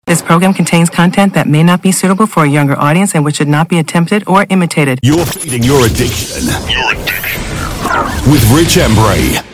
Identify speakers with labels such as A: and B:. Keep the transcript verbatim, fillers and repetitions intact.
A: This program contains content that may not be suitable for a younger audience and which should not be attempted or imitated.
B: You're feeding your addiction. Your addiction. With Rich Embry.